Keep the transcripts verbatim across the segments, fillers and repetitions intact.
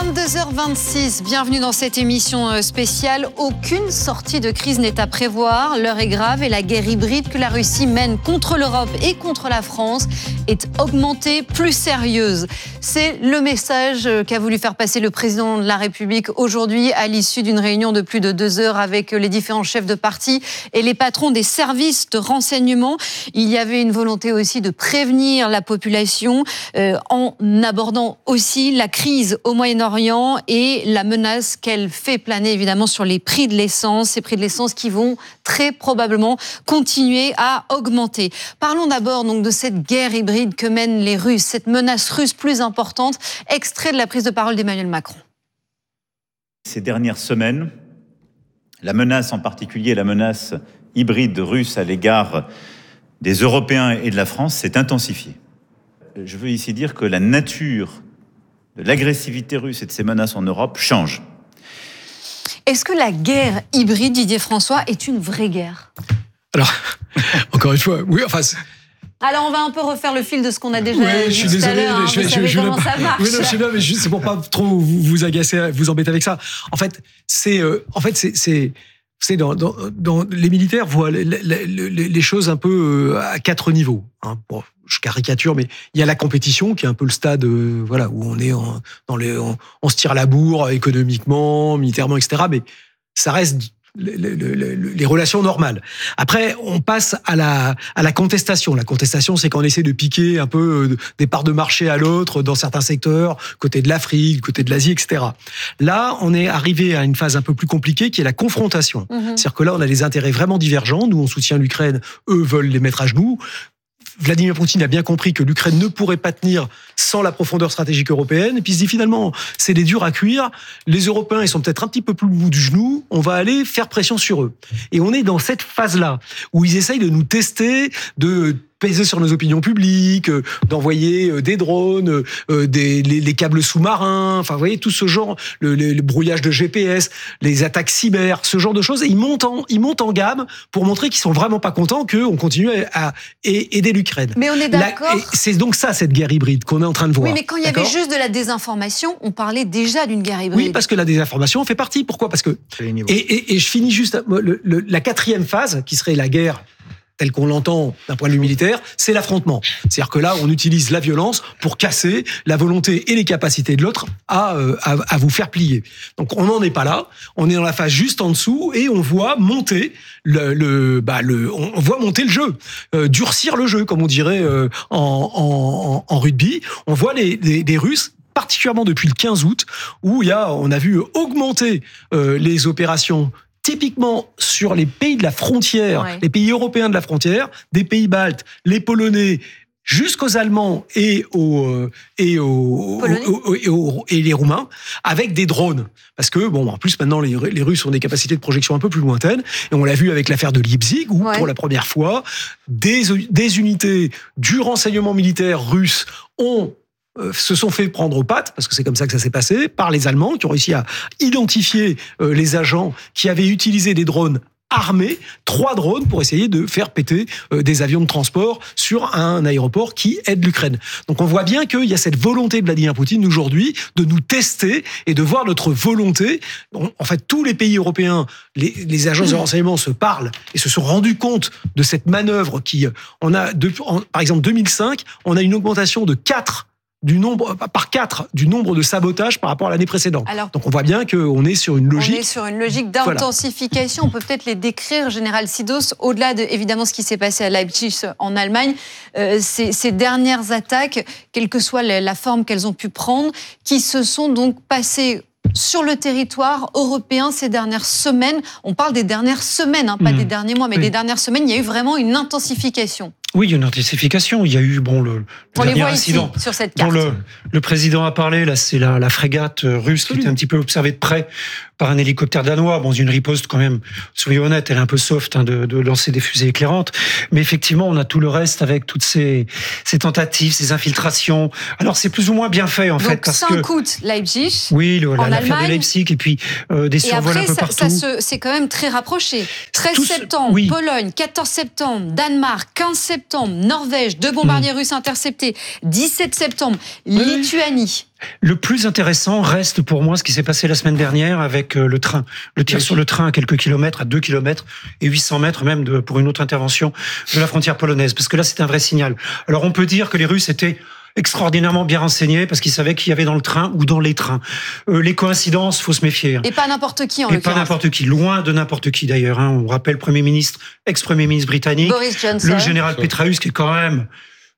vingt-deux heures vingt-six, bienvenue dans cette émission spéciale. Aucune sortie de crise n'est à prévoir. L'heure est grave et la guerre hybride que la Russie mène contre l'Europe et contre la France est augmentée, plus sérieuse. C'est le message qu'a voulu faire passer le président de la République aujourd'hui à l'issue d'une réunion de plus de deux heures avec les différents chefs de parti et les patrons des services de renseignement. Il y avait une volonté aussi de prévenir la population euh, en abordant aussi la crise au Moyen-Orient et la menace qu'elle fait planer évidemment sur les prix de l'essence, ces prix de l'essence qui vont très probablement continuer à augmenter. Parlons d'abord donc de cette guerre hybride que mènent les Russes, cette menace russe plus importante, extrait de la prise de parole d'Emmanuel Macron. Ces dernières semaines, la menace en particulier, la menace hybride russe à l'égard des Européens et de la France s'est intensifiée. Je veux ici dire que la nature de l'agressivité russe et de ces menaces en Europe change. Est-ce que la guerre hybride, Didier François, est une vraie guerre ? Alors, encore une fois, oui, enfin... C'est... Alors, on va un peu refaire le fil de ce qu'on a déjà ouais, dit je suis tout désolé, à l'heure. Hein, je, vous je, savez je, comment je, ça marche. Oui, non, je sais bien, mais c'est pour pas trop vous, vous agacer, vous embêter avec ça. En fait, c'est, euh, en fait, c'est, c'est, c'est dans, dans, dans les militaires voient les, les, les, les choses un peu à quatre niveaux. Hein. Bon, je caricature, mais il y a la compétition qui est un peu le stade, euh, voilà, où on est en, dans les, on, on se tire la bourre économiquement, militairement, et cetera. Mais ça reste Les, les, les, les relations normales. Après, on passe à la, à la contestation. La contestation, c'est quand on essaie de piquer un peu des parts de marché à l'autre dans certains secteurs, côté de l'Afrique, côté de l'Asie, et cetera. Là, on est arrivé à une phase un peu plus compliquée qui est la confrontation. Mmh. C'est-à-dire que là, on a des intérêts vraiment divergents. Nous, on soutient l'Ukraine. Eux veulent les mettre à genoux. Vladimir Poutine a bien compris que l'Ukraine ne pourrait pas tenir sans la profondeur stratégique européenne. Et puis il se dit finalement, c'est des durs à cuire. Les Européens, ils sont peut-être un petit peu plus au bout du genou. On va aller faire pression sur eux. Et on est dans cette phase-là où ils essayent de nous tester, de peser sur nos opinions publiques, d'envoyer des drones, des, les, les câbles sous-marins, enfin, vous voyez, tout ce genre, le, le, le brouillage de G P S, les attaques cyber, ce genre de choses. Et ils montent en, ils montent en gamme pour montrer qu'ils sont vraiment pas contents qu'on continue à, à aider l'Ukraine. Mais on est d'accord. La, c'est donc ça, cette guerre hybride qu'on est en train de voir. Oui, mais quand il y avait juste de la désinformation, on parlait déjà d'une guerre hybride. Oui, parce que la désinformation en fait partie. Pourquoi ? Parce que, et, et, et je finis juste, le, le, la quatrième phase, qui serait la guerre tel qu'on l'entend d'un point de vue militaire, c'est l'affrontement. C'est-à-dire que là, on utilise la violence pour casser la volonté et les capacités de l'autre à, à, à vous faire plier. Donc, on n'en est pas là. On est dans la phase juste en dessous et on voit monter le, le, bah, le on voit monter le jeu, euh, durcir le jeu, comme on dirait euh, en, en, en rugby. On voit les, les, les Russes, particulièrement depuis le quinze août, où il y a, on a vu augmenter euh, les opérations typiquement sur les pays de la frontière, ouais. les pays européens de la frontière, des pays baltes, les Polonais, jusqu'aux Allemands et aux et aux, aux, et, aux et les Roumains, avec des drones. Parce que bon, en plus maintenant les, les Russes ont des capacités de projection un peu plus lointaines, et on l'a vu avec l'affaire de Leipzig, où ouais. pour la première fois, des des unités du renseignement militaire russe ont se sont fait prendre aux pattes, parce que c'est comme ça que ça s'est passé, par les Allemands, qui ont réussi à identifier euh, les agents qui avaient utilisé des drones armés, trois drones pour essayer de faire péter euh, des avions de transport sur un aéroport qui aide l'Ukraine. Donc on voit bien qu'il y a cette volonté de Vladimir Poutine aujourd'hui de nous tester et de voir notre volonté. On, en fait, tous les pays européens, les, les agences de renseignement se parlent et se sont rendus compte de cette manœuvre qui, on a, de, en, par exemple, deux mille cinq, on a une augmentation de quatre du nombre, par quatre du nombre de sabotages par rapport à l'année précédente. Alors, donc on voit bien qu'on est sur une logique... On est sur une logique d'intensification. Voilà. On peut peut-être les décrire, Général Sidos, au-delà de, évidemment, ce qui s'est passé à Leipzig en Allemagne, euh, ces, ces dernières attaques, quelle que soit la, la forme qu'elles ont pu prendre, qui se sont donc passées sur le territoire européen ces dernières semaines. On parle des dernières semaines, hein, pas mmh. des derniers mois, mais oui. des dernières semaines. Il y a eu vraiment une intensification. Oui, il y a une intensification. Il y a eu bon le, le On dernier les voit incident ici, sur cette carte. dont le, le président a parlé. Là, c'est la, la frégate russe Absolument. qui était un petit peu observée de près par un hélicoptère danois. Bon, une riposte quand même, soyons honnêtes, elle est un peu soft hein, de, de lancer des fusées éclairantes. Mais effectivement, on a tout le reste avec toutes ces, ces tentatives, ces infiltrations. Alors, c'est plus ou moins bien fait en Donc, fait. Parce cinq que août, Leipzig. Oui, le, en l'affaire Allemagne. de Leipzig et puis euh, des survols un peu ça, partout. Ça se, c'est quand même très rapproché. treize Tous, septembre, oui. Pologne. quatorze septembre, Danemark. quinze septembre, septembre, Norvège, deux bombardiers mmh. russes interceptés. dix-sept septembre, Lituanie. Le plus intéressant reste pour moi ce qui s'est passé la semaine dernière avec le train. Le tir oui. sur le train à quelques kilomètres, à deux kilomètres et huit cents mètres même de, pour une autre intervention de la frontière polonaise. Parce que là, c'est un vrai signal. Alors, on peut dire que les Russes étaient extraordinairement bien renseignés parce qu'ils savaient qui y avait dans le train ou dans les trains. Euh, les coïncidences, faut se méfier. Et pas n'importe qui en l'occurrence. Et pas n'importe qui, loin de n'importe qui d'ailleurs. Hein. On rappelle Premier ministre, ex-Premier ministre britannique, Boris Johnson, le général Petraeus qui est quand même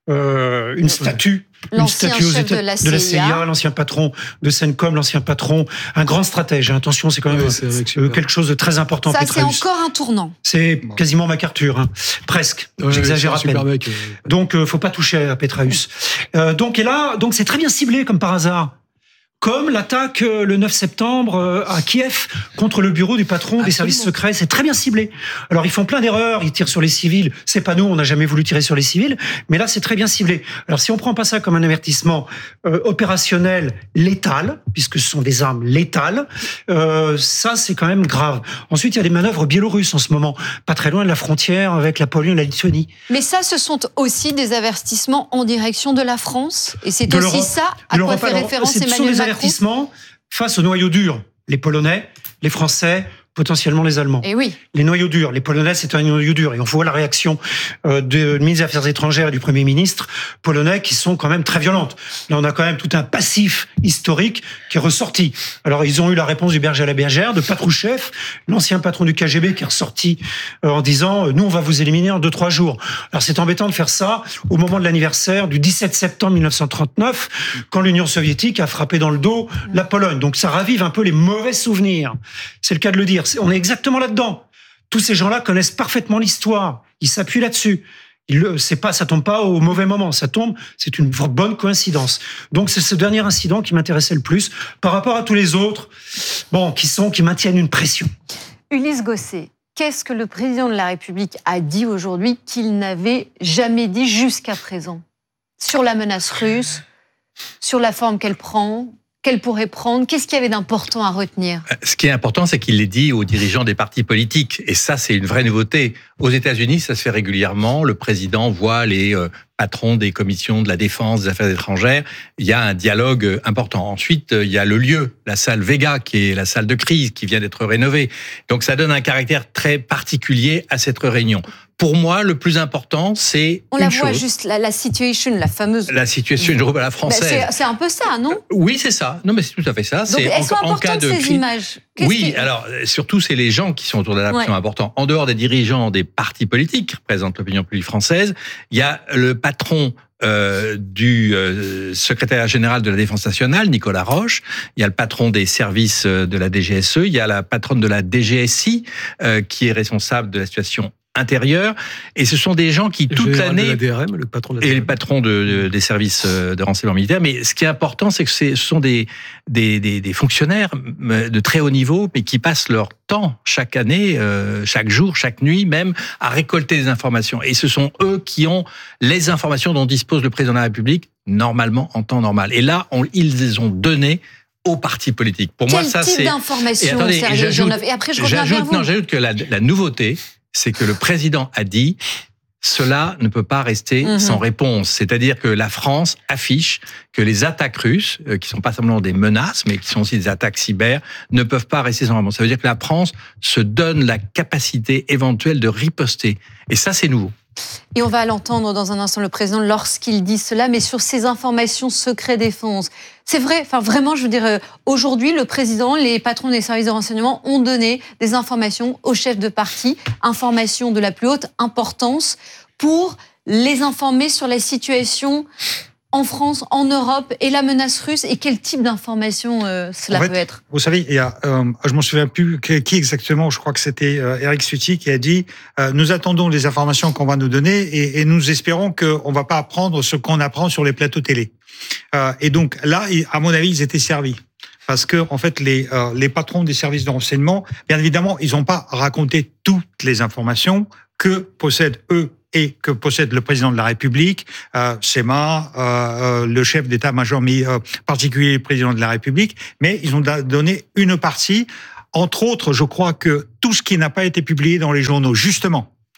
euh, une statue. L'ancien une statue chef de la, de la C I A, l'ancien patron de Cencom, l'ancien patron, un grand stratège. Attention, c'est quand même ouais, c'est euh, quelque chose de très important. Ça, Petraeus. C'est encore un tournant. C'est quasiment MacArthur, hein. Presque. Ouais, J'exagère à peine. Mec, euh... Donc, euh, faut pas toucher à Petraeus. Euh, donc, et là, donc c'est très bien ciblé comme par hasard. Comme l'attaque le neuf septembre à Kiev contre le bureau du patron Absolument. Des services secrets, c'est très bien ciblé. Alors ils font plein d'erreurs, ils tirent sur les civils. C'est pas nous, on n'a jamais voulu tirer sur les civils, mais là c'est très bien ciblé. Alors si on prend pas ça comme un avertissement euh, opérationnel létal, puisque ce sont des armes létales, euh, ça c'est quand même grave. Ensuite il y a des manœuvres biélorusses en ce moment, pas très loin de la frontière avec la Pologne et la Lituanie. Mais ça, ce sont aussi des avertissements en direction de la France, et c'est de aussi ça à quoi fait référence Emmanuel Macron. Avertissement face aux noyaux durs, les Polonais, les Français, potentiellement les Allemands. Et oui. Les noyaux durs, les Polonais, c'est un noyau dur. Et on voit la réaction euh, du ministre des Affaires étrangères et du Premier ministre polonais qui sont quand même très violentes. Là, on a quand même tout un passif historique qui est ressorti. Alors, ils ont eu la réponse du berger à la bergère, de Patrouchev, l'ancien patron du K G B, qui est ressorti euh, en disant « Nous, on va vous éliminer en deux, trois jours ». Alors, c'est embêtant de faire ça au moment de l'anniversaire du dix-sept septembre mille neuf cent trente-neuf, quand l'Union soviétique a frappé dans le dos la Pologne. Donc, ça ravive un peu les mauvais souvenirs. C'est le cas de le dire. On est exactement là-dedans. Tous ces gens-là connaissent parfaitement l'histoire. Ils s'appuient là-dessus. Il, c'est pas, ça tombe pas au mauvais moment. Ça tombe, c'est une bonne coïncidence. Donc, c'est ce dernier incident qui m'intéressait le plus par rapport à tous les autres, bon, qui sont, qui maintiennent une pression. Ulysse Gosset, qu'est-ce que le président de la République a dit aujourd'hui qu'il n'avait jamais dit jusqu'à présent sur la menace russe, sur la forme qu'elle prend? Qu'elle pourrait prendre? Qu'est-ce qu'il y avait d'important à retenir? Ce qui est important, c'est qu'il l'ait dit aux dirigeants des partis politiques. Et ça, c'est une vraie nouveauté. Aux États-Unis, ça se fait régulièrement. Le président voit les euh, patrons des commissions de la défense, des affaires étrangères. Il y a un dialogue important. Ensuite, il y a le lieu, la salle Vega, qui est la salle de crise, qui vient d'être rénovée. Donc, ça donne un caractère très particulier à cette réunion. Pour moi, le plus important, c'est On une la chose. voit juste, la, la situation, la fameuse... La situation, je trouve, à la française. Ben c'est, c'est un peu ça, non? Oui, c'est ça. Non, mais c'est tout à fait ça. Donc, c'est elles sont en, en cas importantes, de ces crise. images? Qu'est-ce Oui, qui... alors, surtout, c'est les gens qui sont autour de la table qui sont importants. En dehors des dirigeants des partis politiques qui représentent l'opinion publique française, il y a le patron Euh, du euh, secrétaire général de la Défense nationale, Nicolas Roche. Il y a le patron des services de la D G S E. Il y a la patronne de la D G S I euh, qui est responsable de la situation intérieure. Et ce sont des gens qui, toute l'année... D R M, le patron de la D R M. Et le patron de, de, des services de renseignement militaire. Mais ce qui est important, c'est que ce sont des, des, des, des fonctionnaires de très haut niveau, mais qui passent leur temps chaque année, euh, chaque jour, chaque nuit même, à récolter des informations. Et ce sont eux qui ont les informations dont dispose le président de la République, normalement, en temps normal. Et là, on, ils les ont données aux partis politiques. Pour Quel moi, ça, type c'est... d'informations, Sergei Girnov? Et après, je reviens vers vous. Non, j'ajoute que la, la nouveauté, c'est que le président a dit cela ne peut pas rester mmh. sans réponse. C'est-à-dire que la France affiche que les attaques russes, euh, qui sont pas simplement des menaces, mais qui sont aussi des attaques cyber, ne peuvent pas rester sans réponse. Ça veut dire que la France se donne la capacité éventuelle de riposter. Et ça, c'est nouveau. Et on va l'entendre dans un instant, le président, lorsqu'il dit cela, mais sur ces informations secret défense. C'est vrai, enfin vraiment, je veux dire, aujourd'hui, le président, les patrons des services de renseignement ont donné des informations aux chefs de parti, informations de la plus haute importance, pour les informer sur la situation en France, en Europe, et la menace russe, et quel type d'information euh, cela en fait, peut être? Vous savez, il y a, euh, je m'en souviens plus qui exactement, je crois que c'était euh, Eric Ciotti qui a dit euh, nous attendons les informations qu'on va nous donner et, et nous espérons qu'on va pas apprendre ce qu'on apprend sur les plateaux télé. Euh, et donc là, à mon avis, ils étaient servis. Parce que en fait, les euh, les patrons des services de renseignement, bien évidemment, ils n'ont pas raconté toutes les informations que possèdent eux et que possède le président de la République, euh, S E M A, euh, le chef d'état-major euh, particulier du président de la République, mais ils ont donné une partie. Entre autres, je crois que tout ce qui n'a pas été publié dans les journaux, justement,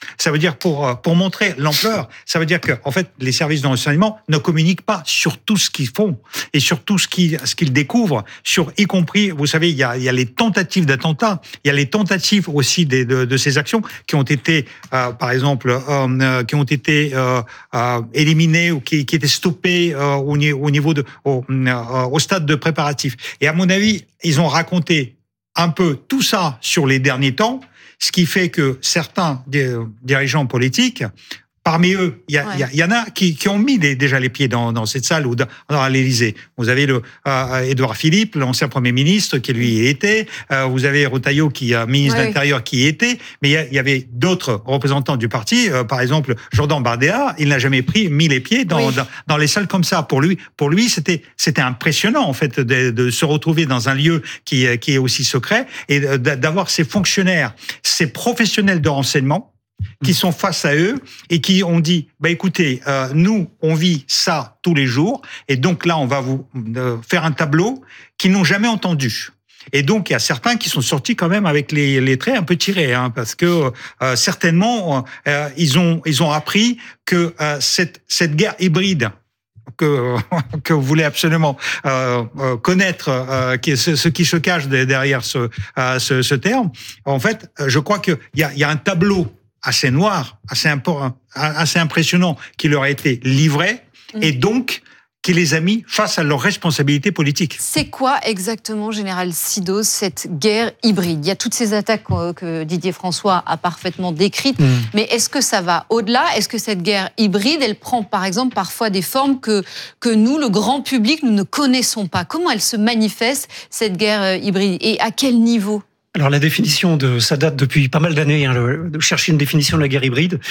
Ça veut dire pour pour montrer l'ampleur. Ça veut dire que en fait, les services de renseignement ne communiquent pas sur tout ce qu'ils font et sur tout ce qu'ils ce qu'ils découvrent, sur y compris, vous savez, il y a il y a les tentatives d'attentats, il y a les tentatives aussi des, de de ces actions qui ont été, euh, par exemple, euh, qui ont été euh, euh, éliminées ou qui qui étaient stoppées euh, au, au niveau de au, euh, au stade de préparatif. Et à mon avis, ils ont raconté un peu tout ça sur les derniers temps, ce qui fait que certains dirigeants politiques, parmi eux, il y, ouais. y, y en a qui, qui ont mis des, déjà les pieds dans, dans cette salle ou dans, dans l'Élysée. Vous avez le euh, Édouard Philippe, l'ancien Premier ministre, qui lui y était. Euh, vous avez Retailleau, qui est ministre ouais. de l'Intérieur, qui y était. Mais il y, y avait d'autres représentants du parti. Euh, par exemple, Jordan Bardella, il n'a jamais pris mis les pieds dans, oui. dans, dans les salles comme ça. Pour lui, pour lui, c'était c'était impressionnant en fait de, de se retrouver dans un lieu qui qui est aussi secret et d'avoir ces fonctionnaires, ces professionnels de renseignement qui sont face à eux et qui ont dit bah écoutez euh, nous on vit ça tous les jours et donc là on va vous euh, faire un tableau qu'ils n'ont jamais entendu. Et donc il y a certains qui sont sortis quand même avec les, les traits un peu tirés hein, parce que euh, certainement euh, ils ont ils ont appris que euh, cette cette guerre hybride que que vous voulez absolument euh, connaître, euh, ce, ce qui se cache derrière ce euh, ce, ce terme. En fait, je crois que il y a il y a un tableau assez noir, assez important, assez impressionnant qui leur a été livré mmh. et donc qui les a mis face à leurs responsabilités politiques. C'est quoi exactement, Général Sido, cette guerre hybride ? Il y a toutes ces attaques que Didier François a parfaitement décrites, mmh. mais est-ce que ça va au-delà ? Est-ce que cette guerre hybride, elle prend par exemple parfois des formes que, que nous, le grand public, nous ne connaissons pas ? Comment elle se manifeste, cette guerre hybride ? Et à quel niveau ? Alors la définition de ça date depuis pas mal d'années. Hein, le, de chercher une définition de la guerre hybride,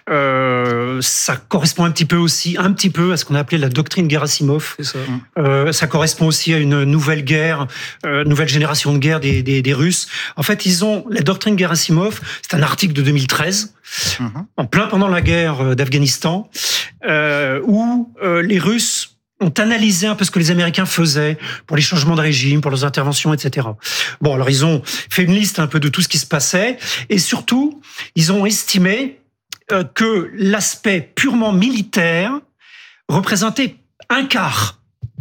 euh, ça correspond un petit peu aussi, un petit peu à ce qu'on a appelé la doctrine Gerasimov. Ça. Euh, ça correspond aussi à une nouvelle guerre, euh, nouvelle génération de guerre des, des, des Russes. En fait, ils ont la doctrine Gerasimov. C'est un article de deux mille treize, mmh. en plein pendant la guerre d'Afghanistan, euh, où euh, les Russes ont analysé un peu ce que les Américains faisaient pour les changements de régime, pour leurs interventions, et cetera. Bon, alors ils ont fait une liste un peu de tout ce qui se passait, et surtout, ils ont estimé euh, que l'aspect purement militaire représentait un quart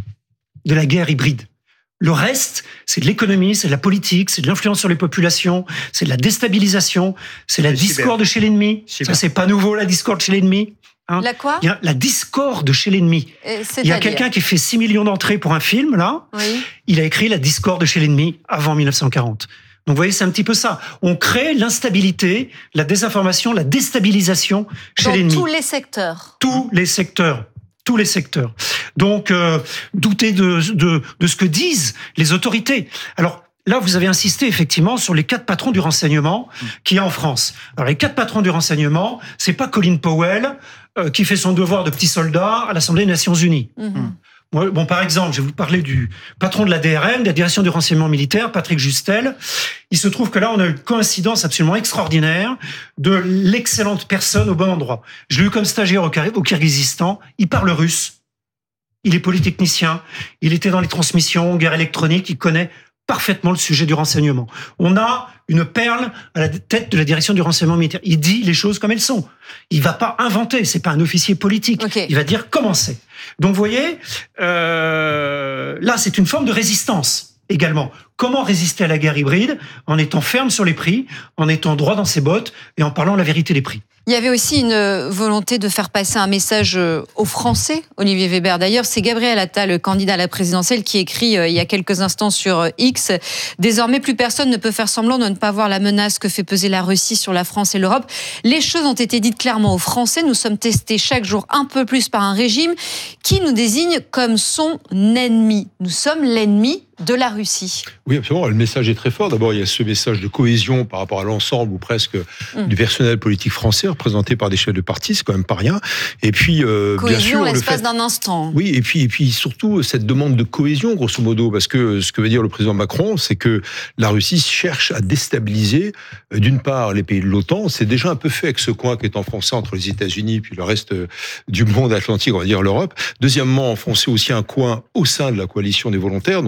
de la guerre hybride. Le reste, c'est de l'économie, c'est de la politique, c'est de l'influence sur les populations, c'est de la déstabilisation, c'est la discorde chez l'ennemi. Ça, c'est pas nouveau, la discorde chez l'ennemi. Hein, la quoi ? Il y a la discorde chez l'ennemi. Il y a quelqu'un qui fait six millions d'entrées pour un film, là. Oui. Il a écrit la discorde chez l'ennemi avant mille neuf cent quarante. Donc, vous voyez, c'est un petit peu ça. On crée l'instabilité, la désinformation, la déstabilisation chez l'ennemi. Dans tous les secteurs. Tous les secteurs. Tous les secteurs. Donc, euh, doutez de, de, de ce que disent les autorités. Alors, là, vous avez insisté effectivement sur les quatre patrons du renseignement qu'il y a en France. Alors, les quatre patrons du renseignement, c'est pas Colin Powell euh, qui fait son devoir de petit soldat à l'Assemblée des Nations Unies. Mm-hmm. Bon, bon, par exemple, je vais vous parler du patron de la D R M, de la Direction du renseignement militaire, Patrick Justel. Il se trouve que là, on a une coïncidence absolument extraordinaire de l'excellente personne au bon endroit. Je l'ai eu comme stagiaire au Kirghizistan. Il parle russe. Il est polytechnicien. Il était dans les transmissions, guerre électronique. Il connaît parfaitement le sujet du renseignement. On a une perle à la tête de la direction du renseignement militaire. Il dit les choses comme elles sont. Il va pas inventer, c'est pas un officier politique. Okay. Il va dire comment c'est. Donc, vous voyez, euh, là, c'est une forme de résistance également. Comment résister à la guerre hybride en étant ferme sur les prix, en étant droit dans ses bottes et en parlant la vérité des prix. Il y avait aussi une volonté de faire passer un message aux Français, Olivier Weber. D'ailleurs, c'est Gabriel Attal, candidat à la présidentielle, qui écrit il y a quelques instants sur X « Désormais, plus personne ne peut faire semblant de ne pas voir la menace que fait peser la Russie sur la France et l'Europe. Les choses ont été dites clairement aux Français. Nous sommes testés chaque jour un peu plus par un régime qui nous désigne comme son ennemi. Nous sommes l'ennemi de la Russie. » Oui, absolument. Le message est très fort. D'abord, il y a ce message de cohésion par rapport à l'ensemble ou presque mmh. du personnel politique français représenté par des chefs de parti, c'est quand même pas rien. Et puis, euh, cohésion, bien sûr, l'espace le fait... d'un instant. Oui, et puis, et puis surtout cette demande de cohésion, grosso modo, parce que ce que veut dire le président Macron, c'est que la Russie cherche à déstabiliser, d'une part, les pays de l'OTAN. C'est déjà un peu fait avec ce coin qui est enfoncé entre les États-Unis puis le reste du monde atlantique, on va dire l'Europe. Deuxièmement, enfoncer aussi un coin au sein de la coalition des volontaires, donc surtout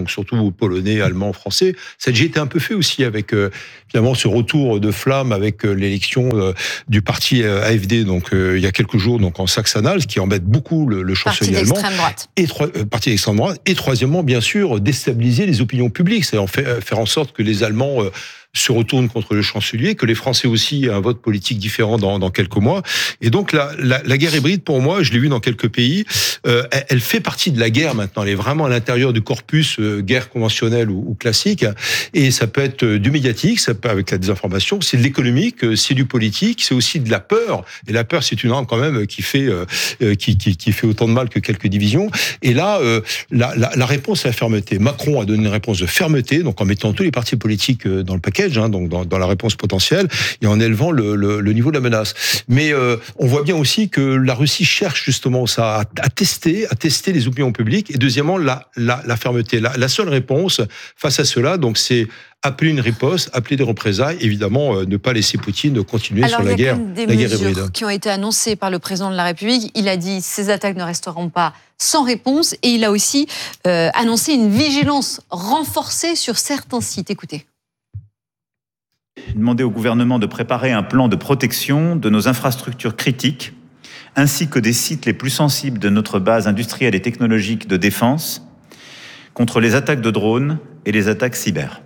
surtout polonais, allemands, français. Ça a déjà été un peu fait aussi avec euh, finalement ce retour de flamme avec euh, l'élection euh, du parti euh, A F D donc euh, il y a quelques jours donc en Saxe-Anhalt, qui embête beaucoup le, le chancelier allemand. Parti d'extrême droite. Et trois, euh, parti d'extrême droite. Et troisièmement, bien sûr, déstabiliser les opinions publiques, c'est-à-dire faire, faire en sorte que les Allemands euh, se retournent contre le chancelier, que les Français aussi aient un vote politique différent dans, dans quelques mois. Et donc la, la, la guerre hybride, pour moi, je l'ai vu dans quelques pays, euh, elle, elle fait partie de la guerre maintenant. Elle est vraiment à l'intérieur du corpus euh, guerre conventionnelle ou, ou classique. Et ça peut être du médiatique, ça peut avec la désinformation, c'est de l'économique, c'est du politique, c'est aussi de la peur. Et la peur, c'est une arme quand même qui fait euh, qui, qui, qui fait autant de mal que quelques divisions. Et là, euh, la, la, la réponse est la fermeté. Macron a donné une réponse de fermeté, donc en mettant tous les partis politiques dans le paquet. Hein, donc dans, dans la réponse potentielle et en élevant le, le, le niveau de la menace. Mais euh, on voit bien aussi que la Russie cherche justement ça à, à tester, à tester les opinions publiques. Et deuxièmement, la, la, la fermeté. La, la seule réponse face à cela, donc c'est appeler une riposte, appeler des représailles, évidemment, euh, ne pas laisser Poutine continuer Alors, sur la guerre, des la guerre mesures hybride. Qui ont été annoncées par le président de la République. Il a dit ces attaques ne resteront pas sans réponse et il a aussi euh, annoncé une vigilance renforcée sur certains sites. Écoutez. Demander au gouvernement de préparer un plan de protection de nos infrastructures critiques, ainsi que des sites les plus sensibles de notre base industrielle et technologique de défense, contre les attaques de drones et les attaques cyber.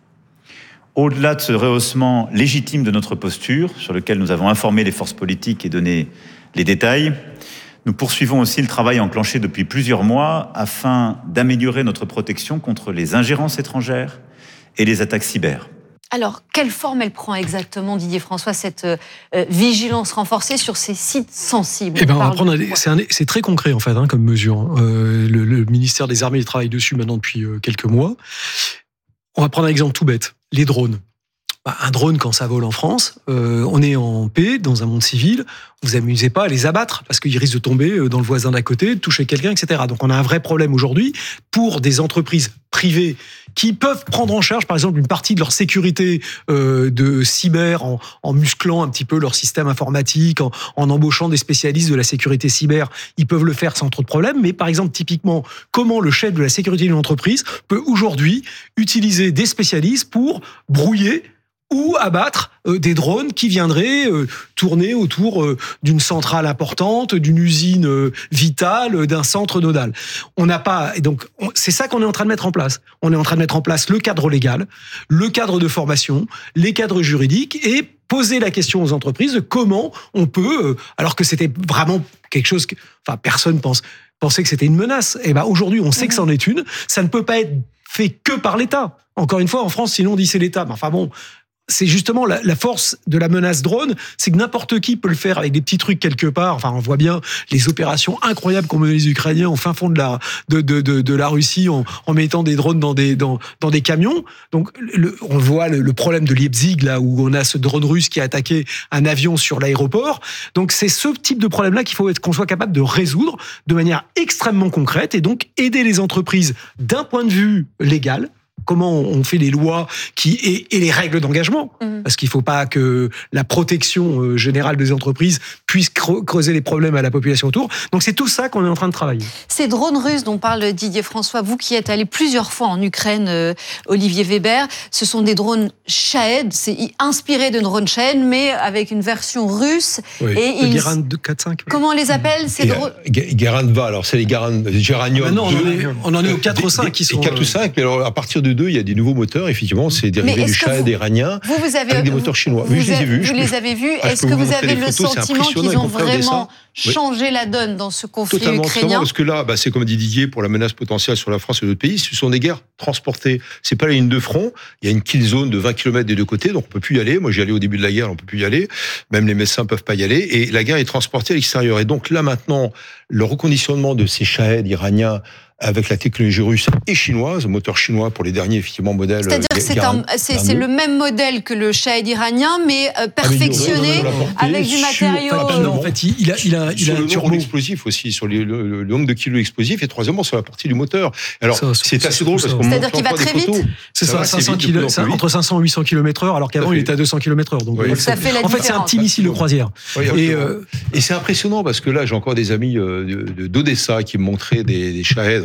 Au-delà de ce rehaussement légitime de notre posture, sur lequel nous avons informé les forces politiques et donné les détails, nous poursuivons aussi le travail enclenché depuis plusieurs mois afin d'améliorer notre protection contre les ingérences étrangères et les attaques cyber. Alors, quelle forme elle prend exactement, Didier François, cette euh, vigilance renforcée sur ces sites sensibles? Eh ben, on va prendre un, c'est, un, c'est très concret, en fait, hein, comme mesure. Euh, le, le ministère des Armées travaille dessus maintenant depuis euh, quelques mois. On va prendre un exemple tout bête, les drones. Bah, un drone, quand ça vole en France, euh, on est en paix, dans un monde civil, vous amusez pas à les abattre, parce qu'ils risquent de tomber dans le voisin d'à côté, de toucher quelqu'un, et cetera. Donc on a un vrai problème aujourd'hui pour des entreprises privées qui peuvent prendre en charge, par exemple, une partie de leur sécurité euh, de cyber en, en musclant un petit peu leur système informatique, en, en embauchant des spécialistes de la sécurité cyber. Ils peuvent le faire sans trop de problèmes, mais par exemple, typiquement, comment le chef de la sécurité d'une entreprise peut aujourd'hui utiliser des spécialistes pour brouiller ou abattre euh, des drones qui viendraient euh, tourner autour euh, d'une centrale importante, d'une usine euh, vitale, euh, d'un centre nodal. On n'a pas, et donc on, c'est ça qu'on est en train de mettre en place. On est en train de mettre en place le cadre légal, le cadre de formation, les cadres juridiques et poser la question aux entreprises de comment on peut, euh, alors que c'était vraiment quelque chose que, enfin, personne pense pensait que c'était une menace. Et ben aujourd'hui, on sait que c'en est une. Ça ne peut pas être fait que par l'État. Encore une fois, en France, sinon on dit c'est l'État. Mais enfin bon. C'est justement la, la force de la menace drone, c'est que n'importe qui peut le faire avec des petits trucs quelque part. Enfin, on voit bien les opérations incroyables qu'ont menées les Ukrainiens au fin fond de la de de de, de la Russie en, en mettant des drones dans des dans dans des camions. Donc, le, on voit le, le problème de Leipzig là où on a ce drone russe qui a attaqué un avion sur l'aéroport. Donc, c'est ce type de problème-là qu'il faut être qu'on soit capable de résoudre de manière extrêmement concrète et donc aider les entreprises d'un point de vue légal. Comment on fait les lois qui et, et les règles d'engagement, mmh. parce qu'il ne faut pas que la protection générale des entreprises puisse creuser les problèmes à la population autour. Donc c'est tout ça qu'on est en train de travailler. Ces drones russes dont parle Didier François, vous qui êtes allé plusieurs fois en Ukraine, euh, Olivier Weber, ce sont des drones Shahed, c'est inspiré de drones Shahed, mais avec une version russe. Oui. Et ils... Garand deux, quatre, cinq. Comment on les appelle ces drones? Garand-Va, alors c'est les Garand, Geranium. Ah non, on, en est, on en est aux quatre ou cinq qui sont. quatre ou cinq, mais alors à partir de deux, il y a des nouveaux moteurs, effectivement, c'est dérivé du Shahed iranien, vous, vous avez, avec des moteurs chinois. Vous, oui, je les ai vus. Vous les avez vus. Est-ce que vous avez le sentiment qu'ils ont vraiment changé oui. la donne dans ce conflit totalement, ukrainien? Totalement, parce que là, bah, c'est comme dit Didier, pour la menace potentielle sur la France et d'autres pays, ce sont des guerres transportées. C'est pas la ligne de front. Il y a une kill zone de vingt kilomètres des deux côtés, donc on peut plus y aller. Moi, j'y allais au début de la guerre, on peut plus y aller. Même les médecins peuvent pas y aller. Et la guerre est transportée à l'extérieur. Et donc là, maintenant, le reconditionnement de ces Shahed iraniens avec la technologie russe et chinoise, moteur chinois pour les derniers effectivement modèles. C'est-à-dire que c'est, un, c'est, c'est le même modèle que le Shahed iranien, mais euh, perfectionné avec du matériau. Enfin, non, en fait, il a, il a, il sur a le un nombre d'explosifs aussi, sur les, le, le nombre de kilos d'explosifs, et troisièmement sur la partie du moteur. Alors ça, c'est, c'est assez drôle parce qu'on c'est-à-dire qu'il va très vite. C'est ça, cinq cents kilo, entre cinq cents et huit cents kilomètres heure, alors qu'avant il était à deux cents kilomètres heure. Donc oui. ça fait la en fait, c'est un petit missile de croisière. Oui, et, euh, et c'est impressionnant parce que là, j'ai encore des amis de, de, d'Odessa qui me montraient des, des Shahed,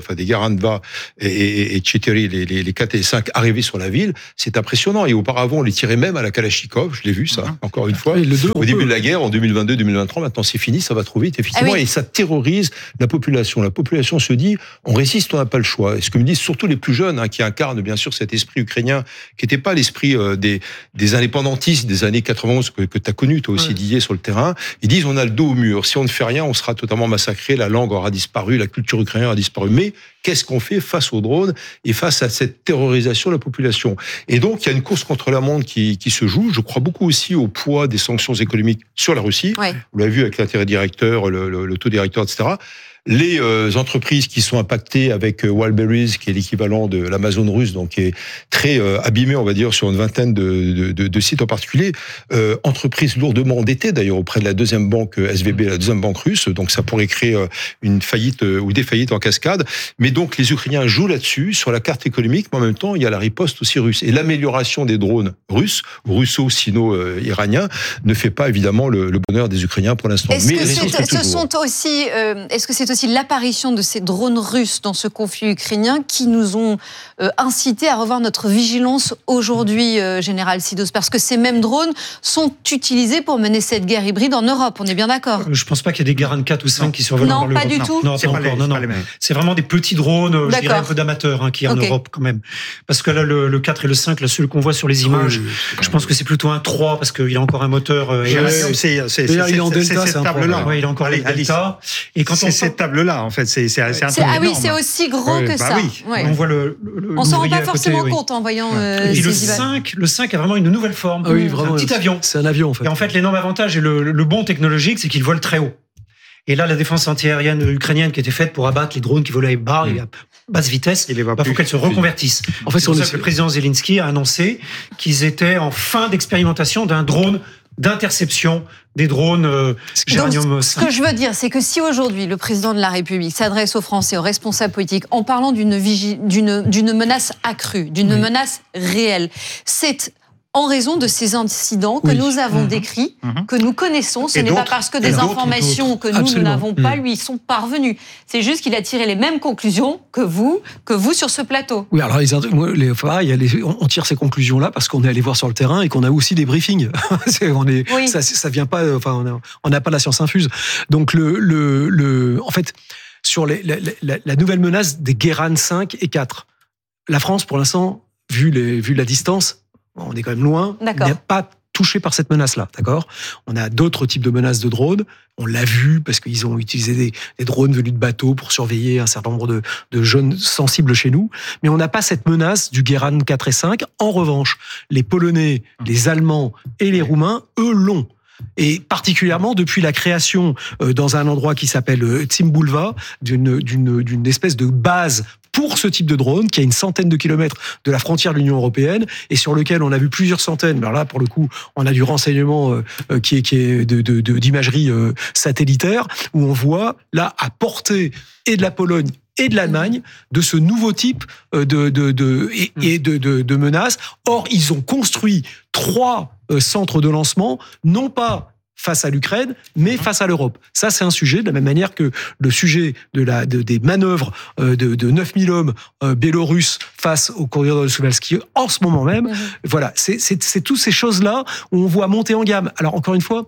enfin des Garandva et, et, et Tchétéry, les, les, les quatre et cinq arrivés sur la ville, c'est impressionnant. Et auparavant, on les tirait même à la Kalachnikov, je l'ai vu ça, mm-hmm. encore une fois. Oui, le deux, au début peut. de la guerre, en deux mille vingt-deux deux mille vingt-trois, maintenant c'est fini, ça va trop vite, effectivement, ah oui. et ça terrorise la population. La population se dit, on résiste, on n'a pas le choix. Et ce que me disent surtout les plus jeunes, hein, qui incarnent bien sûr cet esprit ukrainien, qui n'était pas l'esprit euh, des, des indépendantistes des années quatre-vingt-onze que, que tu as connu, toi aussi, ouais. Didier, sur le terrain. Ils disent, on a le dos au mur. Si on ne fait rien, on sera totalement massacré, la langue aura disparu, la culture ukrainienne aura disparu. Mais qu'est-ce qu'on fait face aux drones et face à cette terrorisation de la population? Et donc, il y a une course contre la montre qui, qui se joue. Je crois beaucoup aussi au poids des sanctions économiques sur la Russie. Ouais. Vous l'avez vu avec l'intérêt directeur, le, le, le taux directeur, et cetera. Les euh, entreprises qui sont impactées avec euh, Wildberries, qui est l'équivalent de l'Amazon russe, donc qui est très euh, abîmé, on va dire, sur une vingtaine de, de, de, de sites en particulier. Euh, entreprises lourdement endettées, d'ailleurs, auprès de la deuxième banque S V B, la deuxième banque russe. Donc, ça pourrait créer euh, une faillite euh, ou des faillites en cascade. Mais donc, les Ukrainiens jouent là-dessus, sur la carte économique, mais en même temps, il y a la riposte aussi russe. Et l'amélioration des drones russes, russo-sino-iraniens, ne fait pas, évidemment, le, le bonheur des Ukrainiens pour l'instant. Est-ce mais que c'est, ce sont aussi, euh, est-ce que c'est aussi l'apparition de ces drones russes dans ce conflit ukrainien qui nous ont euh, incité à revoir notre vigilance aujourd'hui, euh, Général Sidos, parce que ces mêmes drones sont utilisés pour mener cette guerre hybride en Europe, on est bien d'accord? Je ne pense pas qu'il y ait des Garand quatre ou cinq non. qui survolent non, dans l'Europe. Non, pas du tout. Non, c'est pas pas encore. Les, non, non. C'est vraiment des petits drones, je dirais un peu d'amateurs, hein, qui est okay. en Europe quand même. Parce que là, le, le quatre et le cinq, là, celui qu'on voit sur les images, oui, je pense que c'est plutôt un trois, parce qu'il a encore un moteur. Euh, ouais, c'est, c'est, c'est, c'est, il est en delta, c'est cette table-là. Oui, il a encore Allez, le delta. Et quand c'est on cette table-là, en fait, c'est, c'est, c'est un c'est, Ah oui, c'est aussi gros oui, que bah ça. Oui. Ouais. On voit le, le on s'en rend pas côté, forcément oui. compte en voyant ouais. euh, Et ces le images. cinq, le cinq a vraiment une nouvelle forme. Ah oui, vraiment, c'est un petit avion. C'est un avion, en fait. Et en fait, l'énorme avantage et le, le bon technologique, c'est qu'il vole très haut. Et là, la défense antiaérienne ukrainienne qui était faite pour abattre les drones qui volaient bas et à basse vitesse, il bah, faut qu'elle se reconvertisse. En fait, c'est pour ça que le président Zelensky a annoncé qu'ils étaient en fin d'expérimentation d'un drone d'interception des drones euh, Géranium cinq. Ce que je veux dire, c'est que si aujourd'hui le président de la République s'adresse aux Français, aux responsables politiques, en parlant d'une, vigi- d'une, d'une menace accrue, d'une oui. menace réelle, c'est en raison de ces incidents que oui. nous avons mmh. décrits, mmh. que nous connaissons. Ce et n'est pas parce que des informations que nous, nous n'avons pas, mmh. lui, sont parvenues. C'est juste qu'il a tiré les mêmes conclusions que vous, que vous sur ce plateau. Oui, alors les, les, enfin, il y a les, on tire ces conclusions-là parce qu'on est allé voir sur le terrain et qu'on a aussi des briefings. c'est, on est, oui. ça, ça vient pas, enfin, on n'a pas la science infuse. Donc, le, le, le, en fait, sur les, la, la, la nouvelle menace des Guéran cinq et quatre, la France, pour l'instant, vu, les, vu la distance, on est quand même loin, d'accord. on n'est pas touché par cette menace-là, d'accord? On a d'autres types de menaces de drones, on l'a vu parce qu'ils ont utilisé des, des drones venus de bateaux pour surveiller un certain nombre de, de jeunes sensibles chez nous, mais on n'a pas cette menace du Guéran quatre et cinq. En revanche, les Polonais, les Allemands et les Roumains, eux, l'ont. Et particulièrement depuis la création euh, dans un endroit qui s'appelle euh, Tsimbulva, d'une, d'une, d'une espèce de base pour ce type de drone, qui a une centaine de kilomètres de la frontière de l'Union européenne, et sur lequel on a vu plusieurs centaines. Alors là, pour le coup, on a du renseignement euh, qui est, qui est de, de, de, d'imagerie euh, satellitaire, où on voit là à portée et de la Pologne et de l'Allemagne, de ce nouveau type de, de, de, et, et de, de, de menaces. Or, ils ont construit trois euh, centres de lancement, non pas face à l'Ukraine, mais face à l'Europe. Ça, c'est un sujet, de la même manière que le sujet de la, de, des manœuvres euh, de, de neuf mille hommes euh, biélorusses face au corridor de Suwalski en ce moment même. Mmh. Voilà, c'est, c'est, c'est toutes ces choses-là où on voit monter en gamme. Alors, encore une fois,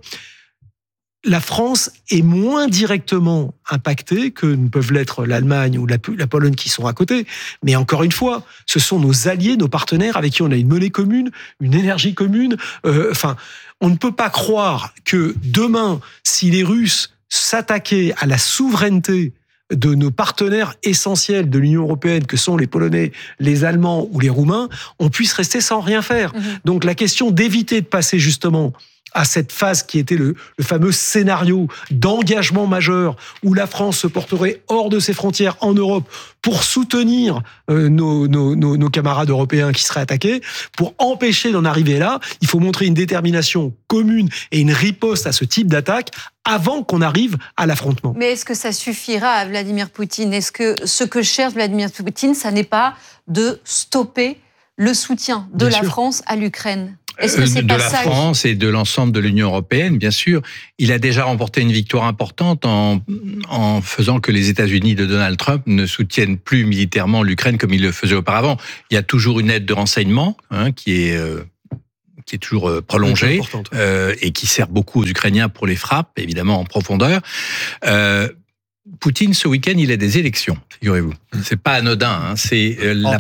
la France est moins directement impactée que ne peuvent l'être l'Allemagne ou la, la Pologne qui sont à côté. Mais encore une fois, ce sont nos alliés, nos partenaires avec qui on a une monnaie commune, une énergie commune. Euh, enfin, on ne peut pas croire que demain, si les Russes s'attaquaient à la souveraineté de nos partenaires essentiels de l'Union européenne, que sont les Polonais, les Allemands ou les Roumains, on puisse rester sans rien faire. Mmh. Donc la question d'éviter de passer justement à cette phase qui était le, le fameux scénario d'engagement majeur où la France se porterait hors de ses frontières en Europe pour soutenir euh, nos, nos, nos, nos camarades européens qui seraient attaqués, pour empêcher d'en arriver là, il faut montrer une détermination commune et une riposte à ce type d'attaque avant qu'on arrive à l'affrontement. Mais est-ce que ça suffira à Vladimir Poutine? Est-ce que ce que cherche Vladimir Poutine, ça n'est pas de stopper le soutien de Bien la sûr. France à l'Ukraine? Est-ce que c'est de pas la ça France et de l'ensemble de l'Union européenne, bien sûr. Il a déjà remporté une victoire importante en, en faisant que les États-Unis de Donald Trump ne soutiennent plus militairement l'Ukraine comme ils le faisaient auparavant. Il y a toujours une aide de renseignement hein, qui est euh, qui est toujours euh, prolongée euh, et qui sert beaucoup aux Ukrainiens pour les frappes, évidemment en profondeur. Euh, Poutine, ce week-end, il a des élections, figurez-vous. C'est pas anodin. Hein, c'est euh, la